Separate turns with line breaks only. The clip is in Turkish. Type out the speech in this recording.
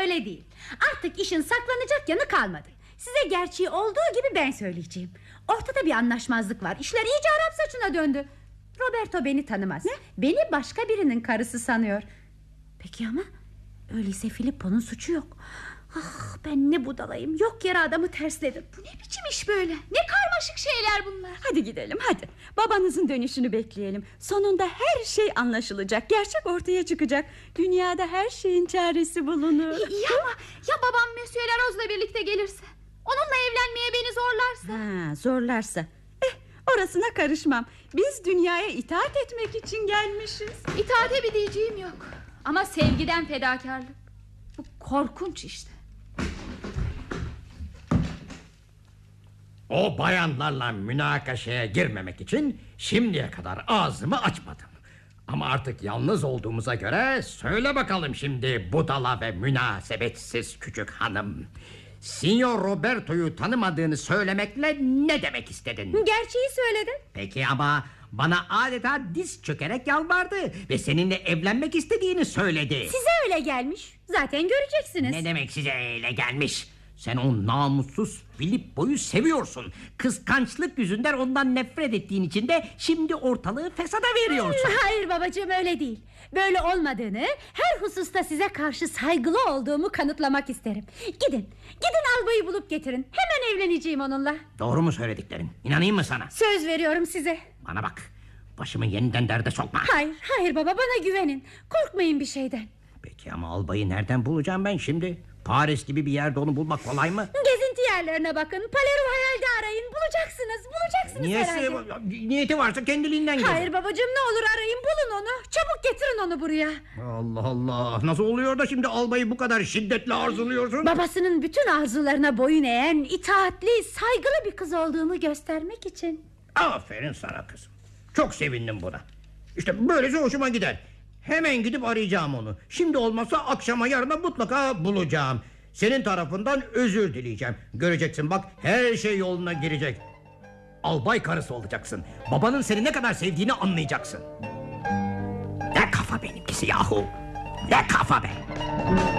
öyle değil. Artık işin saklanacak yanı kalmadı. Size gerçeği olduğu gibi ben söyleyeceğim. Ortada bir anlaşmazlık var. İşler iyice Arap saçına döndü. Roberto beni tanımaz. Ne? Beni başka birinin karısı sanıyor. Peki ama öyleyse Filippo'nun suçu yok. Ah, ben ne budalayım. Yok yere adamı tersledim.
Bu ne biçim iş böyle? Ne karmaşık şeyler bunlar.
Hadi gidelim, hadi. Babanızın dönüşünü bekleyelim. Sonunda her şey anlaşılacak. Gerçek ortaya çıkacak. Dünyada her şeyin çaresi bulunur.
İyi ama ya babam Monsieur Laroz'la birlikte gelirse? Onunla evlenmeye beni zorlarsa?
Zorlarsa. Orasına karışmam. Biz dünyaya itaat etmek için gelmişiz.
İtaate bir diyeceğim yok. Ama sevgiden fedakarlık. Bu korkunç işte.
O bayanlarla münakaşaya girmemek için şimdiye kadar ağzımı açmadım. Ama artık yalnız olduğumuza göre söyle bakalım şimdi budala ve münasebetsiz küçük hanım. Signor Roberto'yu tanımadığını söylemekle ne demek istedin?
Gerçeği söyledim.
Peki ama bana adeta diz çökerek yalvardı ve seninle evlenmek istediğini söyledi.
Size öyle gelmiş. Zaten göreceksiniz.
Ne demek size öyle gelmiş? Sen o namussuz Filippo'yu seviyorsun. Kıskançlık yüzünden ondan nefret ettiğin için de şimdi ortalığı fesada veriyorsun.
Hayır babacığım, öyle değil. Böyle olmadığını, her hususta size karşı saygılı olduğumu kanıtlamak isterim. Gidin albayı bulup getirin. Hemen evleneceğim onunla.
Doğru mu söylediklerin? İnanayım mı sana?
Söz veriyorum size.
Bana bak, başımı yeniden derde sokma.
Hayır baba, bana güvenin. Korkmayın bir şeyden.
Peki ama albayı nereden bulacağım ben şimdi? Paris gibi bir yerde onu bulmak kolay mı?
Gezinti yerlerine bakın. Palermo hayalde arayın. Bulacaksınız herhalde.
Niyeti varsa kendiliğinden gelir.
Hayır babacığım, ne olur arayın, bulun onu. Çabuk getirin onu buraya.
Allah Allah, nasıl oluyor da şimdi albayı bu kadar şiddetle arzuluyorsun?
Babasının bütün arzularına boyun eğen, itaatli, saygılı bir kız olduğumu göstermek için.
Aferin sana kızım. Çok sevindim buna. İşte böylece hoşuma gider. Hemen gidip arayacağım onu. Şimdi olmazsa akşama yarına mutlaka bulacağım. Senin tarafından özür dileyeceğim. Göreceksin bak, her şey yoluna girecek. Albay karısı olacaksın. Babanın seni ne kadar sevdiğini anlayacaksın. Ne kafa benimkisi yahu. Ne kafa be.